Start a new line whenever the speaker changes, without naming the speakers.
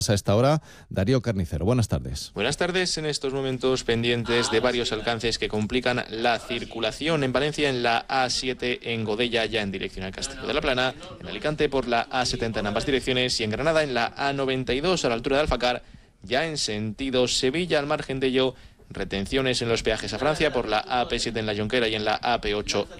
A esta hora, Darío Carnicero. Buenas tardes.
Buenas tardes. En estos momentos pendientes de varios alcances que complican la circulación en Valencia, en la A7 en Godella, ya en dirección al Castillo de la Plana, en Alicante por la A70 en ambas direcciones y en Granada en la A92 a la altura de Alfacar, ya en sentido Sevilla. Al margen de ello, retenciones en los peajes a Francia por la AP7 en la Jonquera y en la AP8